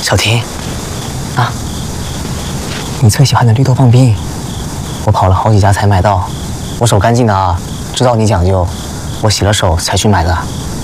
小婷，啊，你最喜欢的绿豆棒冰，我跑了好几家才买到。我手干净的啊，知道你讲究，我洗了手才去买的。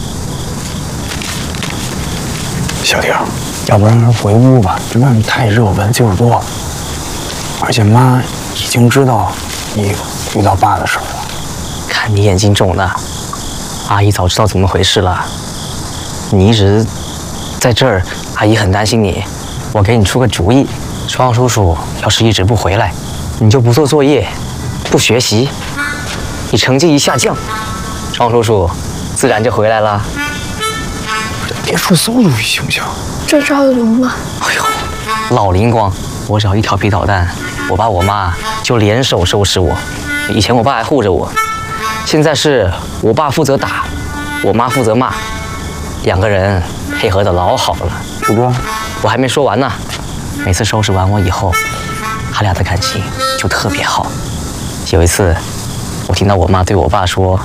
小婷，要不然回屋吧，这外面太热，蚊子又多，而且妈已经知道你遇到爸的事了。 看你眼睛肿的，阿姨早知道怎么回事了。你一直在这儿，阿姨很担心你。我给你出个主意，双叔叔要是一直不回来，你就不做作业，不学习，你成绩一下降，双叔叔自然就回来了。 别出馊主意行不行？ 这招有用吗？ 哎呦，老灵光！我只要一调皮捣蛋，我爸我妈就联手收拾我。以前我爸还护着我，现在是我爸负责打，我妈负责骂，两个人配合的老好了。 楚哥， 我还没说完呢。每次收拾完我以后，他俩的感情就特别好。有一次，我听到我妈对我爸说：“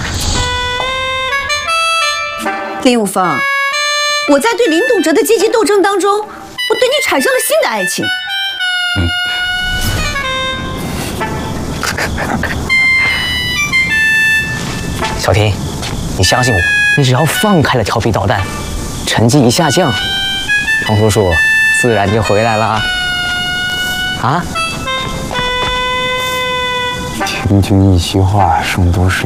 林无风，我在对林动辄的阶级斗争当中，我对你产生了新的爱情。” 小婷，你相信我，你只要放开了调皮捣蛋，成绩一下降，黄叔叔自然就回来了。啊？ 听君一席话，胜读10